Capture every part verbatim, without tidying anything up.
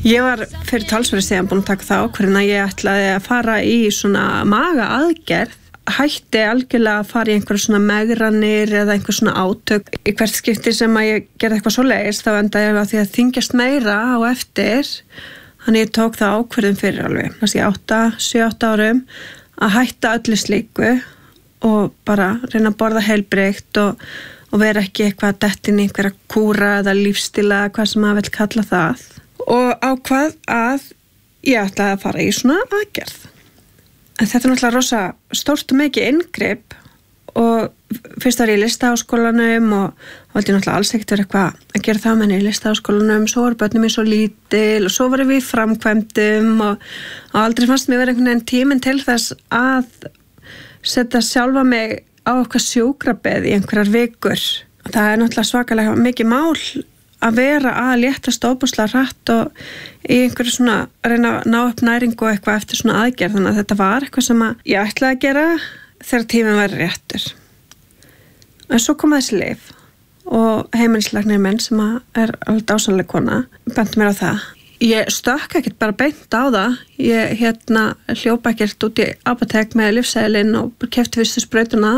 Ég var fyrir talsverði síðan búin að taka það ákvörðun að ég ætlaði að fara í svona maga aðgerð, hætti algjörlega að fara í einhver svona megranir eða einhver svona átök. Í hvert skipti sem að ég gerði eitthvað svoleiðis þá endaði ég á því að þyngjast meira á eftir. Þannig ég tók það ákvörðun fyrir alveg, þessi átta, sjö, átta árum að hætta öllu slíku og bara reyna að borða heilbrigt og, og vera ekki eitthvað dettin í einhverja kúra eða lífstíla, hvað sem maður vill kalla það. Og ákvað að ég ætlaði að fara í svona aðgerð. En þetta er náttúrulega rosa stórt og mikið inngrip og fyrst var ég í listaháskólanum og valdi náttúrulega alls ekkert verið eitthvað að gera það með henni í listaháskólanum, svo var börnum mér svo lítil og svo varum við í framkvæmdum og, og aldrei fannst mér verið einhvern veginn tíminn til þess að setja sjálfa mig á eitthvað sjúkrabið í einhverjar vikur. Það er náttúrulega svakalega mikið mál að vera að léttast óbúslega hratt og í einhverju svona reyna að ná upp næringu og eitthvað eftir svona aðgerð, þannig að þetta var eitthvað sem að ég ætlaði að gera þegar tíminn væri réttur. En svo kom þessi lyf og heimilislæknir minn sem er alveg dásamleg kona benti mér á það. Ég stökk ekkert bara beint á það, ég hérna hljópa ekkert út í apótek með lyfseðilinn og keypti fyrstu sprautuna.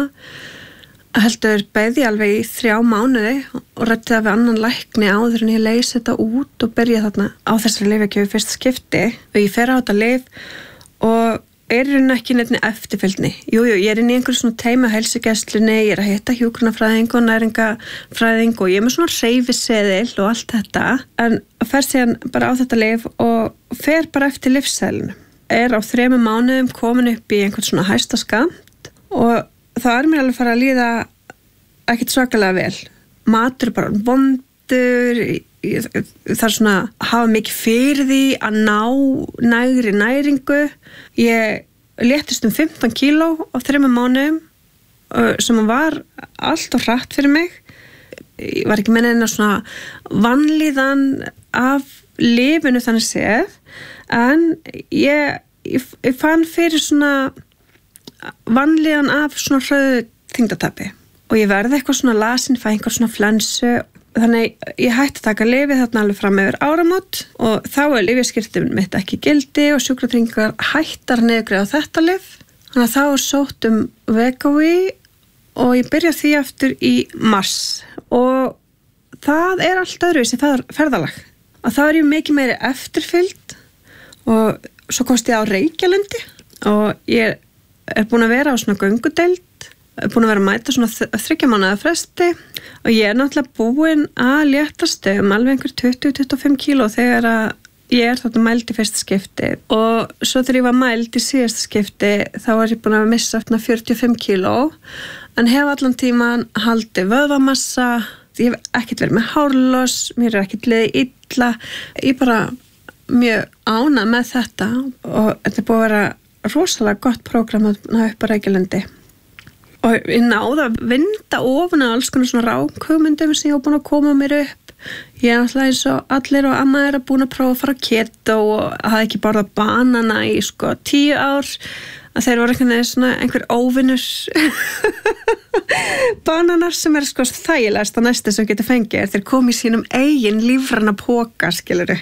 Heldur beið ég alveg í þrjá mánuði og ræddi það við annan lækni áður en ég leysi þetta út og byrja þarna á þessari lyfjakjöfu fyrsta skipti og ég fer á þetta lyf og er í rauninni ekki neitt eftirfylgni. Jú, jú, ég er inn í einhverju svona teymi á heilsugæslunni, ég er að hitta hjúkrunarfræðing og næringafræðing og ég er með svona hreyfiseðil og allt þetta, en fer síðan bara á þetta lyf og fer bara eftir lyfseðilinu. Er á þremur mánuðum komin upp í einhvern svona hæsta skamt og þá er mér alveg fara að líða ekkert svakalega vel. Matur er bara vondur, það er svona að hafa mikið fyrir því að ná nægri næringu. Ég léttist um fimmtán kíló á þremur mánuðum sem var allt og hratt fyrir mig. Ég var ekki með neina svona vanlíðan af lyfinu þannig séð, en ég, ég, ég fann fyrir svona vanlíðan af svona hröðu þyngdartapi og ég verði eitthvað svona lasin, fæ einhver svona flensu, þannig ég hætti að taka lyfið þarna alveg fram yfir áramót og þá er lyfjaskírteinið mitt ekki gildi og sjúkratryggingar hættar niðurgreiða þetta lyf, þannig að þá er sótt um Wegovy og ég byrja því aftur í mars og það er allt öðruvísi ferðalag og þá er ég mikið meiri eftirfylgd og svo komst ég á Reykjalundi og ég er búin að vera á svona göngudeild, er búin að vera að mæta svona þriggja mánaða fresti og ég er náttúrulega búin að léttast um alveg einhver tuttugu til tuttugu og fimm kíló þegar að ég er þarna mæld í fyrsta skipti og svo þegar ég var mæld í síðasta skipti þá var ég búin að missa eftir fjörutíu og fimm kíló en hef allan tíman haldið vöðvamassa, ég hef ekkert verið með hárloss, mér er ekkert liðið illa, ég bara mjög ánægð með þetta og þetta er búin að vera rosalega gott prógram að ná upp á Reykjalundi og ég náði að vinda ofan á alls konar svona rákhugmyndum sem ég var búin að koma mér upp. Ég er alltaf eins og allir og amma er að búin að prófa að fara keto og hafa ekki borðað banana í sko tíu ár að þeir voru einhvern svona einhver óvinnur bananar sem er sko þægilegast að næsta sem getur fengið þeir komi í sínum eigin lífræna póka, skilurðu.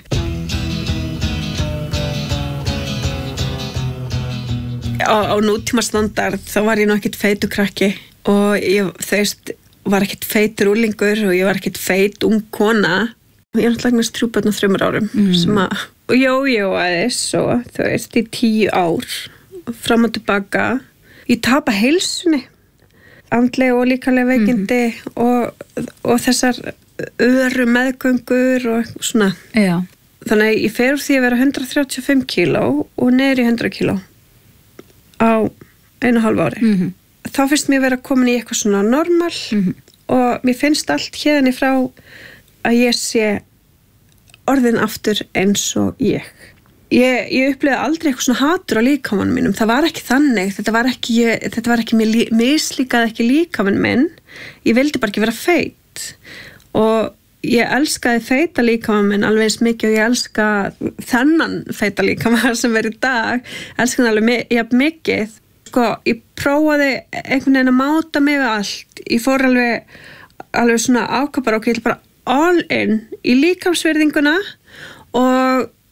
Á, á nútíma standard þá var ég nú ekkert feitur krakki og ég þeist var ekkert feitur úlingur og ég var ekkert feit ung kona. Ég er náttúrulega með þrjú börn á þremur árum mm. sem að jójóaðis og þau veist í tíu ár fram og tilbaka. Ég tapa heilsunni, andlega og líkamlega veikindi mm. og, og þessar öru meðgöngur og svona. Já. Þannig að ég fer úr því að vera hundrað þrjátíu og fimm kíló og niður í hundrað kíló. Á einu og hálfu ári. Mm-hmm. Þá finnst mér vera komin í eitthvað svona normal mm-hmm. og mér finnst allt hérni frá að ég sé orðin aftur eins og ég. Ég, ég upplifði aldrei eitthvað svona hatur á líkamanum mínum. Það var ekki þannig. Þetta var ekki, ég, þetta var ekki, mér mislíkaði ekki líkamann minn. Ég vildi bara ekki vera feit. Og ég elskaði feita líkamann minn alveg eins mikið og ég elska þennan feita líkamann sem er í dag. Elska hann alveg jafn mikið. Sko, ég prófaði einhvern veginn að máta mig við allt. Ég fór alveg, alveg svona ákapar og ég ætla bara all in í líkamsvirðinguna og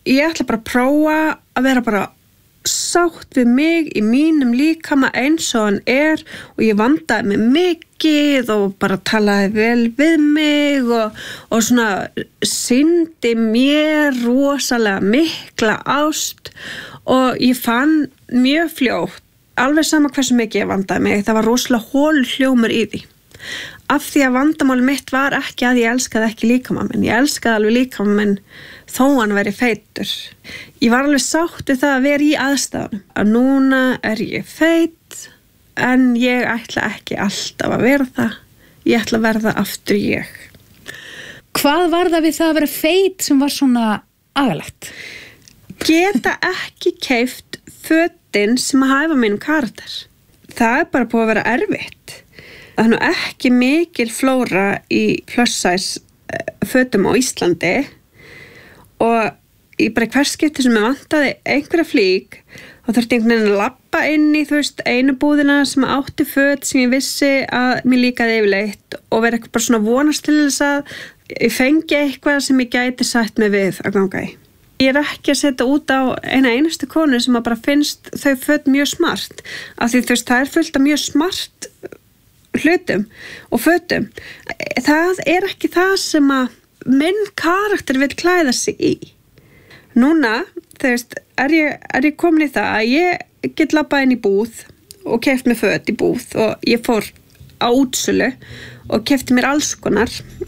ég ætla bara að prófa að vera bara sátt við mig í mínum líkama eins og hann er og ég vandaði mig mikið og bara talaði vel við mig og, og svona sýndi mér rosalega mikla ást og ég fann mjög fljótt, alveg sama hversu mikið ég vandaði mig, það var rosalega hólur hljómur í því. Af því að vandamál mitt var ekki að ég elskaði ekki líkama minn, ég elskaði alveg líkama minn þó hann veri feitur. Ég var alveg sátt við það að vera í aðstæðunum. Að núna er ég feit, en ég ætla ekki alltaf að vera það. Ég ætla að verða aftur ég. Hvað var það við það að vera feit sem var svona agalegt? Geta ekki keypt fötin sem að hæfa mínum karakter. Það er bara búið að vera erfitt. Það er nú ekki mikil flóra í plus size fötum á Íslandi og í bara hvers skipti sem ég vantaði einhverja flík þá þurfti einhvern veginn að labba inn í þú veist einu búðina sem átti föt sem ég vissi að mér líkaði yfirleitt og vera eitthvað bara svona vonast til þess að ég fengi eitthvað sem ég gæti sætt mig við að ganga í. Ég er ekki að setja út á eina einustu konu sem að bara finnst þau föt mjög smart af því þú veist það er fullt af mjög smart hlutum og fötum. Það er ekki það sem að minn karakter vil klæða sig í. Núna, þú veist, er ég, er ég komin í það að ég get labbað inn í búð og keypt mér föt í búð og ég fór á útsölu og keypti mér alls konar.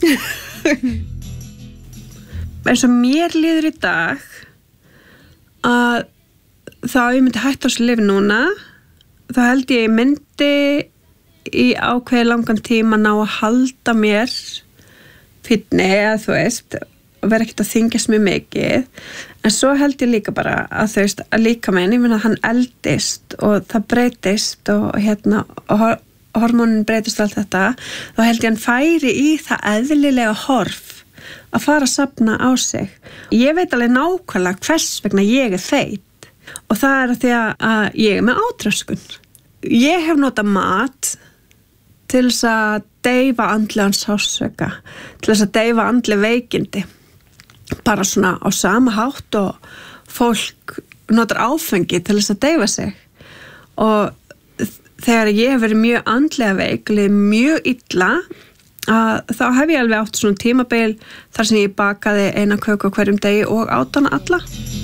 Eins og mér líður í dag að þá ég myndi hætta á þessu lyfi núna, þá held ég ég myndi í ákveði langan tíma ná að halda mér fínni eða þú veist og vera ekkert að þyngjast mjög mikið en svo held ég líka bara að þú veist að líka minn, ég meina hann eldist og það breytist og hérna og hormónin breytist allt þetta þá held ég hann færi í það eðlilega horf að fara að safna á sig. Ég veit alveg nákvæmlega hvers vegna ég er feit og það er að því að ég er með átröskun. Ég hef notað mat til þess að deyfa andlegan sársauka, til þess að deyfa andleg veikindi. Bara svona á sama hátt og fólk notar áfengi til þess að deyfa sig. Og þegar ég hef verið mjög andlega veik, mjög illa, að þá hef ég alveg átt svona tímabil þar sem ég bakaði eina köku á hverjum degi og át hana alla.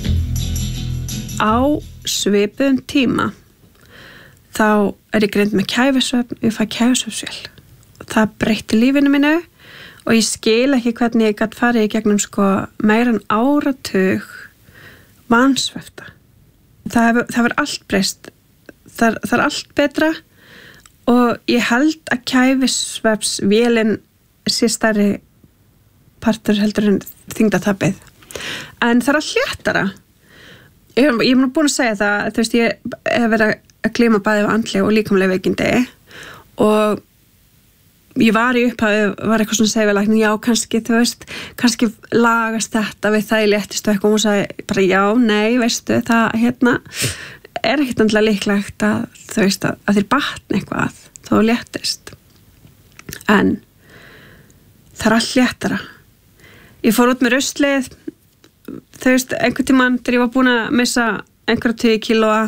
Á svipuðum tíma þá er ég greind með kæfisvefn, ég fæ kæfisvefnsvél. Það breytti lífinu mínu og ég skil ekki hvernig ég gat farið í gegnum sko meira en áratug vansvefta. Það hefur, það hefur allt breyst. Það, það er allt betra og ég held að kæfisvefnsvélin sé stærri partur heldur en þyngdartapið. En það er allt léttara. Ég, ég er búin að segja það, þú veist, ég hef verið að glíma bæði af andleg og líkamleg veikindi og ég var í upphafi, var eitthvað svona segjulegni, já, kannski, þú veist, kannski lagast þetta við það í léttist og eitthvað og hún sagði bara já, nei, veistu, það hérna er ekkert andlega líklegt að þú veist að, að þér batni eitthvað þá léttist. En það er allt léttara. Ég fór út með ruslið, þú veist, einhvern tímann þegar ég var búin að missa einhverja tíu kílóa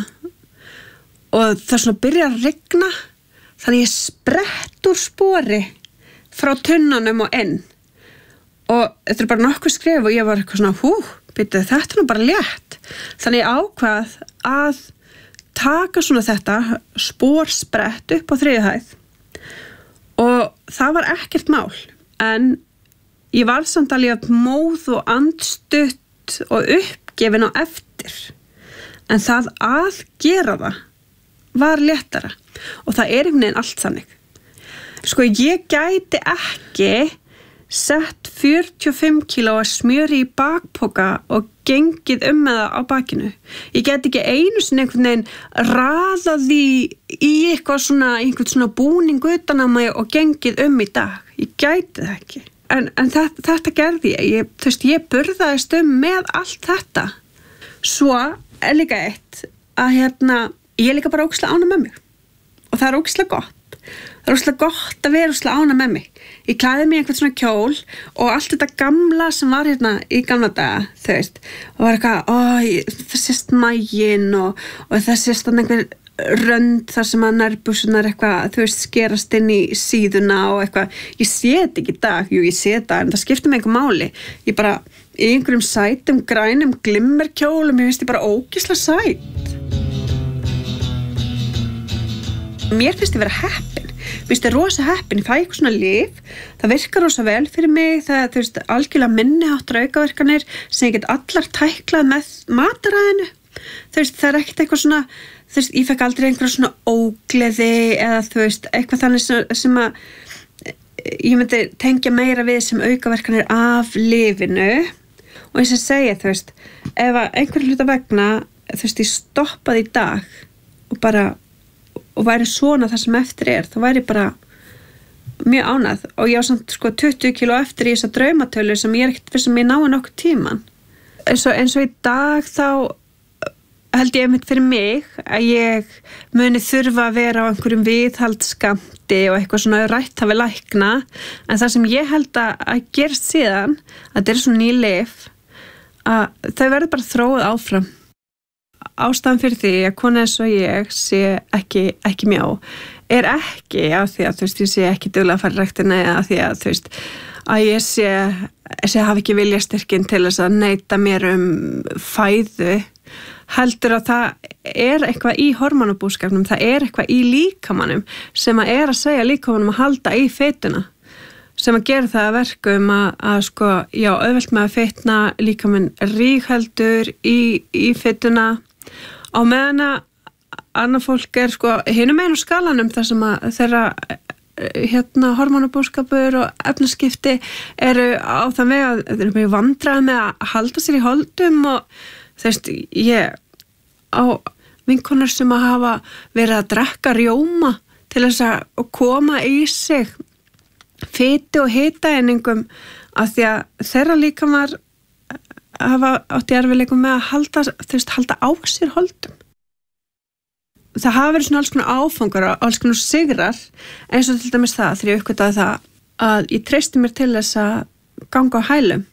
og það svona byrja að rigna þannig ég sprett úr spori frá tunnunum og inn og þetta er bara nokkuð skref og ég var eitthvað svona hú, byrju, þetta er nú bara létt þannig ég ákvað að taka svona þetta sporsprett upp á þriðju hæð og það var ekkert mál en ég var samt alveg móð og andstutt og uppgefin á eftir en það að gera það var léttara og það er einhvern veginn allt þannig. Sko ég gæti ekki sett fjörutíu og fimm kílóa smjöri í bakpoka og gengið um með það á bakinu. Ég gæti ekki einu sinni einhvern veginn raðað í, í eitthvað svona, einhvern svona búning utan á mig og gengið um í dag. Ég gæti það ekki. En, en þetta, þetta gerði ég. Ég, þú veist, ég burðaðist um með allt þetta. Svo er líka eitt að hérna ég er líka bara ógeðslega ánægð með mig og það er ógeðslega gott það er rosalega gott að vera rosalega ánægð með mig. Ég klæði mig einhvern svona kjól og allt þetta gamla sem var hérna í gamla daga, þú veist, og var eitthvað, ó, það sést maginn og, og það sést þannig einhver rönd þar sem að nærbuxurnar eitthvað, þú veist, skerast inn í síðuna og eitthvað. Ég sé þetta ekki í dag, jú, ég sé þetta, en það skiptir mig einhver máli. Ég bara, í einhverjum sætum, grænum, glimmerkjólum, ég finnst ég bara ógeðslega sæt. Mér finnst ég vera heppin. Mér finnst ég rosa heppin. Ég fæ eitthvað svona lyf. Það virkar rosa vel fyrir mig. Það er, þú veist, algjörlega minniháttar aukaverkanir sem ég get allar tæklað með mataræðinu. Þú veist, það er ekkert eitthvað svona, þú veist, ég fekk aldrei einhverja svona ógleði eða þú veist, eitthvað þannig sem, sem að ég myndi tengja meira við sem aukaverkanir af lyfinu. Og eins og segja, þú veist, ef að einhver hluta vegna, þú veist, ég stoppaði í dag og bara og væri svona það sem eftir er, þá væri bara mjög ánægð og ég á samt sko tuttugu kíló eftir í þessa draumatölu sem ég er ekkert fyrir sem ég nái nokkuð tíman. Eins og, eins og í dag þá held ég einmitt fyrir mig að ég muni þurfa að vera á einhverjum viðhaldsskammti og eitthvað svona rætt hafi lækna, en það sem ég held að, að gerst síðan, að þetta er svona ný lyf, að þau verður bara þróið áfram. Ástæðan fyrir því að kona eins og ég sé ekki, ekki mjá er ekki af því að þú veist, ég sé ekki duglega að fara í ræktina eða af því að þú veist, að ég sé, sé hafi ekki viljastyrkin til þess að neita mér um fæðu, heldur að það er eitthvað í hormónabúskapnum, það er eitthvað í líkamanum sem að er að segja líkamanum að halda í fituna, sem að gera það að verkum að, að sko, já, auðvelt með að fitna, líkaminn rígheldur í, í fituna, á meðan að annað fólk er sko hinum megin á skalanum þar sem að þeirra hérna hormónabúskapur og efnaskipti eru á þann veg að þeir eru mjög vandræði með að halda sér í holdum og þú veist, ég á vinkonur sem að hafa verið að drekka rjóma til þess að koma í sig fitu og hitaeiningum af því að þeirra líkamar hafa átt í erfiðleikum með að halda, þú veist, halda á sér holdum. Það hafa verið svona alls konar áfangar og alls konar sigrar, eins og til dæmis það þegar ég uppgötaði það að ég treysti mér til þess að ganga á hælum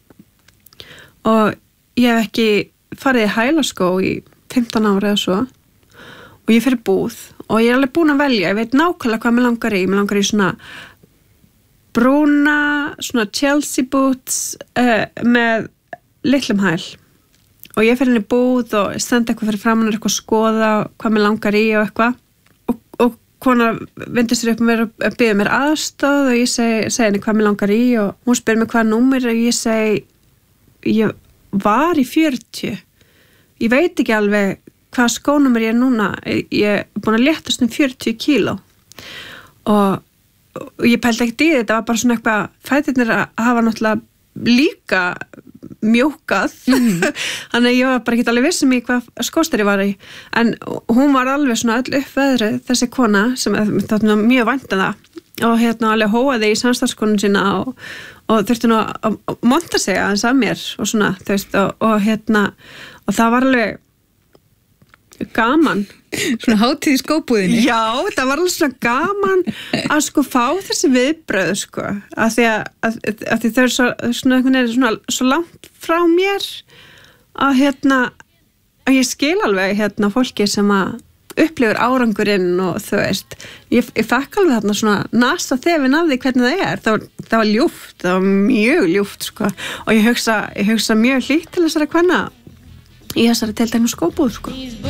og ég hef ekki farið í hælaskó í fimmtán ára eða svo og ég fer í búð og ég er alveg búin að velja, ég veit nákvæmlega hvað mér langar í, mér langar í svona brúna, svona Chelsea boots uh, með litlum hæl og ég fer inn í búð og stend eitthvað fyrir framan eitthvað að skoða hvað mér langar í og eitthvað og, og kona vindur sér upp með að biðja mér aðstoð og ég segi, segi henni hvað mér langar í og hún spyr mér hvað númer og ég segi ég var í fjörutíu ég veit ekki alveg hvað skónúmer ég er núna ég er búin að léttast um fjörutíu kíló og, og ég pældi ekkert í þetta, var bara svona eitthvað fætirnir að hafa náttúrulega líka mjókað mm. þannig að ég var bara ekki alveg viss um í hvað skóstar ég var í en hún var alveg svona öll uppveðrið þessi kona sem þátt mjög vænt um það og hérna alveg hóaði í samstarfskonun sína og, og þurfti nú að monta sig aðeins af mér og svona þú veist og, og hérna og það var alveg gaman svona hátíð í skóbúðinni já, það var alveg svona gaman að sko fá þessi viðbröð sko, af því að, að, að því þau eru svo, svona, svona, svo langt frá mér að hérna að ég skil alveg hérna fólki sem að upplifur árangurinn og þú veist ég, ég fekk alveg þarna svona nasa þefinn af því hvernig það er, það var, það var ljúft það var mjög ljúft sko og ég hugsa, ég hugsa mjög hlýtt til þessara kvenna í þessari til dæmis skóbúð sko